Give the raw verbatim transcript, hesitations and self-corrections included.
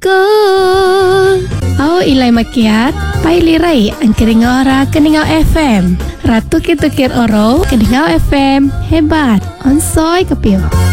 Ko au ilai makiat pai lirai ang keningau ora keningau F M. Ratu kitukir oro keningau F M hebat. Onsoi kepiu.